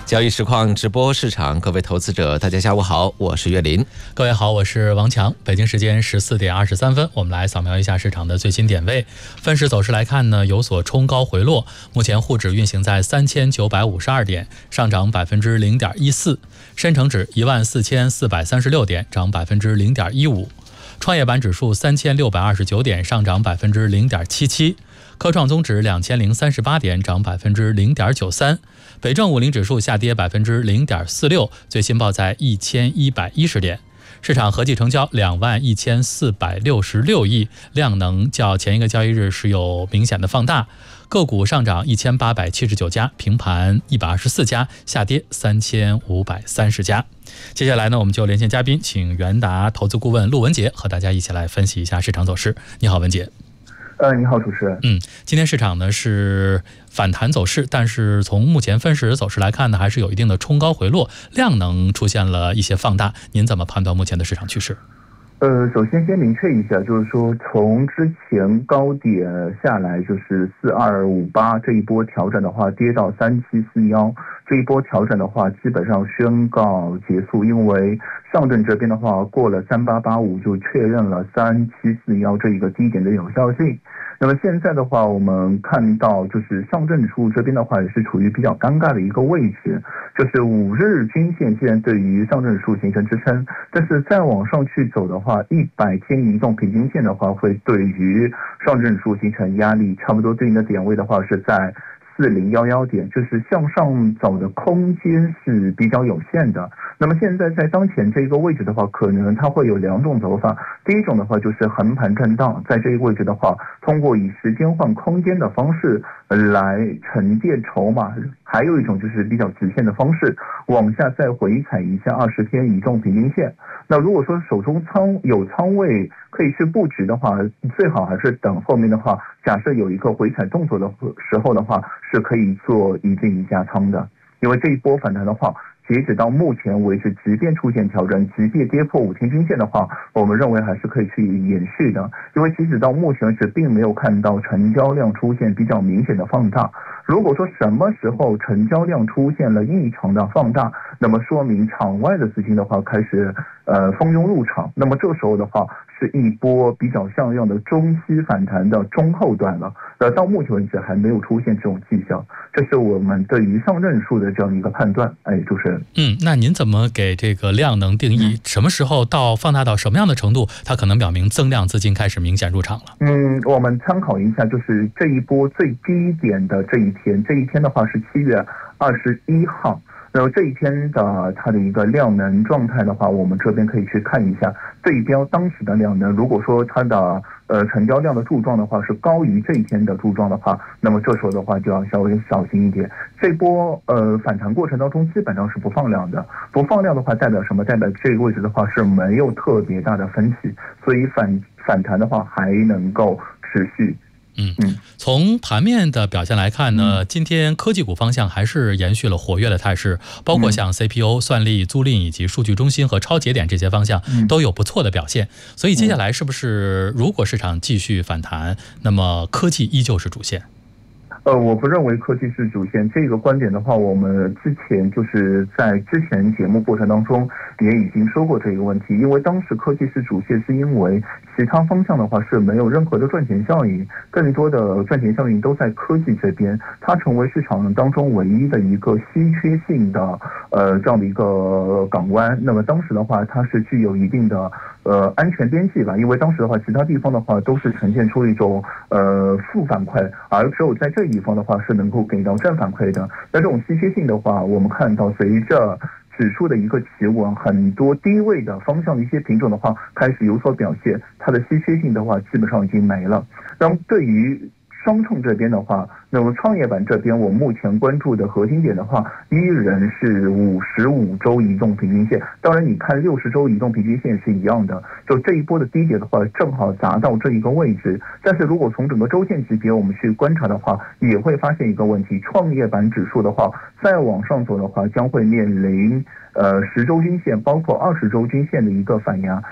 交易实况直播市场，各位投资者，大家下午好，我是岳林。 各位好，我是王强。北京时间14点23分，我们来扫描一下市场的最新点位。分时走势来看呢，有所冲高回落。目前沪指运行在3952点，上涨0.14%；深成指14436点，涨0.15%；创业板指数3629点，上涨0.77%；科创综指2038点，涨0.93%；北证50指数下跌0.46%，最新报在1110点。市场合计成交21466亿，量能较前一个交易日是有明显的放大。个股上涨1879家，平盘124家，下跌3530家。接下来呢，我们就连线嘉宾，请元达投资顾问陆文杰和大家一起来分析一下市场走势。你好，文杰。 你好，主持人。 今天市场呢是反弹走势，但是从目前分时走势来看呢，还是有一定的冲高回落，量能出现了一些放大。您怎么判断目前的市场趋势？ 首先明确一下，就是说从之前高点下来，就是4258这一波调整的话，跌到3741，这一波调整的话，基本上宣告结束。因为上证这边的话，过了3885就确认了3741这一个低点的有效性。那么现在的话，我们看到就是上证指数这边的话，也是处于比较尴尬的一个位置，就是5日均线既然对于上证指数形成支撑，但是再往上去走的话，100天移动平均线的话，会对于上证指数形成压力，差不多对应的点位的话是在4011点，就是向上走的空间是比较有限的。那么现在在当前这个位置的话，可能它会有2种走法。第一种的话就是横盘震荡，在这个位置的话，通过以时间换空间的方式来沉淀筹码；还有一种就是比较直线的方式，往下再回踩一下20天移动平均线。那如果说手中有仓位可以去布局的话，最好还是等后面的话，假设有一个回踩动作的时候的话，是可以做一进一加仓的。因为这一波反弹的话，截止到目前为止，即便出现调整，即便跌破5天均线的话，我们认为还是可以去延续的。因为截止到目前为止，并没有看到成交量出现比较明显的放大。如果说什么时候成交量出现了异常的放大，那么说明场外的资金的话开始蜂拥入场，那么这时候的话是一波比较像样的中期反弹的中后段了。到目前为止还没有出现这种迹象，这是我们对于上证数的这样一个判断。主持人。 那您怎么给这个量能定义？什么时候到放大到什么样的程度，它可能表明增量资金开始明显入场了？ 我们参考一下，就是这一波最低点的这一天的话是7月21号。然后这一天的它的一个量能状态的话，我们这边可以去看一下对标当时的量能。如果说它的成交量的柱状的话是高于这一天的柱状的话，那么这时候的话就要稍微小心一点。这波反弹过程当中基本上是不放量的，不放量的话代表什么？代表这个位置的话是没有特别大的分歧，所以反弹的话还能够持续。 从盘面的表现来看呢，今天科技股方向还是延续了活跃的态势，包括像 CPU、算力、租赁以及数据中心和超节点这些方向都有不错的表现。所以接下来是不是如果市场继续反弹，那么科技依旧是主线？ 我不认为科技是主线，这个观点的话，我们之前就是在之前节目过程当中也已经说过这个问题。因为当时科技是主线，是因为其他方向的话是没有任何的赚钱效应，更多的赚钱效应都在科技这边，它成为市场当中唯一的一个稀缺性的这样的一个港湾。那么当时的话，它是具有一定的安全边际吧，因为当时的话，其他地方的话都是呈现出一种负反馈，而只有在这一地方的话是能够给到正反馈的。那这种稀缺性的话，我们看到随着指数的一个企稳，很多低位的方向的一些品种的话开始有所表现，它的稀缺性的话基本上已经没了。那么对于双创这边的话，那么创业板这边我目前关注的核心点的话，依然是55周移动平均线。当然你看60周移动平均线是一样的，就这一波的低点的话正好砸到这一个位置。但是如果从整个周线级别我们去观察的话，也会发现一个问题，创业板指数的话再往上走的话将会面临10周均线包括20周均线的一个反压。